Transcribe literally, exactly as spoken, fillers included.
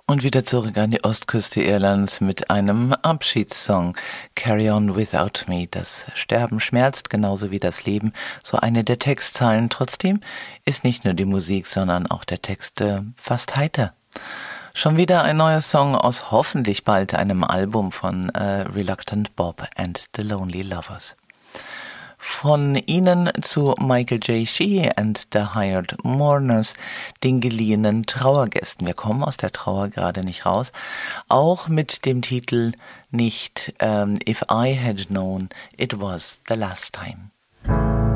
Und wieder zurück an die Ostküste Irlands mit einem Abschiedssong. Carry on without me. Das Sterben schmerzt, genauso wie das Leben. So eine der Textzeilen. Trotzdem ist nicht nur die Musik, sondern auch der Text äh, fast heiter. Schon wieder ein neuer Song aus hoffentlich bald einem Album von äh, Reluctant Bob and the Lonely Lovers. Von ihnen zu Michael J. Sheehy and the Hired Mourners, den geliehenen Trauergästen. Wir kommen aus der Trauer gerade nicht raus. Auch mit dem Titel nicht ähm, If I Had Known It Was the Last Time.